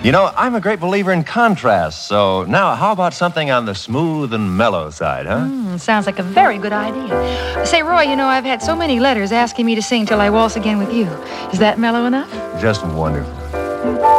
You know, I'm a great believer in contrast, so now how about something on the smooth and mellow side, huh? Sounds like a very good idea. Say, Roy, you know, I've had so many letters asking me to sing Till I Waltz Again with You. Is that mellow enough? Just wonderful.